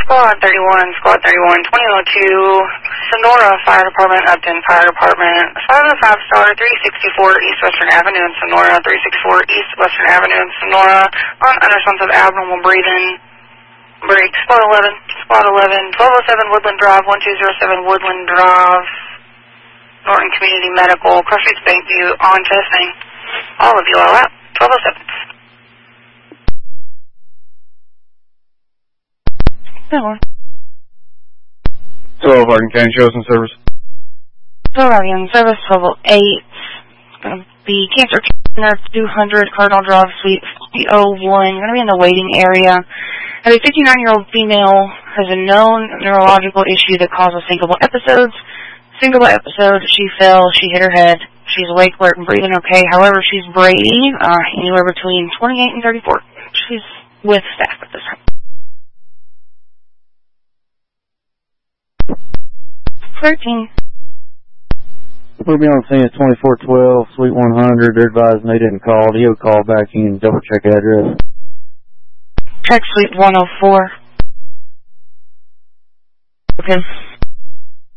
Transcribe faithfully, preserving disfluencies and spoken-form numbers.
Squad thirty-one, Squad thirty-one, twenty oh two, Sonora Fire Department, Upton Fire Department, five oh five Star, three sixty-four East Western Avenue in Sonora, three sixty-four East Western Avenue in Sonora, on unresponsive abnormal breathing. Break, Squad eleven, Squad eleven, twelve oh seven Woodland Drive, one two oh seven Woodland Drive, Norton Community Medical, Crossroads Bankview, on testing. All of you are out, twelve oh seven. Hello. twelve, Hardin County Chosen Service. twelve, Hardin Service, twelve oh eight. It's going to be Cancer Care, two hundred Cardinal Drive, Suite oh one. You're going to be in the waiting area. And a fifty-nine-year-old female has a known neurological issue that causes syncopal episodes. Syncopal episode, she fell, she hit her head. She's awake, alert, and breathing okay. However, she's Brady, uh, anywhere between twenty-eight and thirty-four. She's with staff at this time. thirteen. We'll be on scene at twenty-four twelve, Suite one hundred. They're advising they didn't call. He'll call back and double check address. Check Suite one oh four. Okay.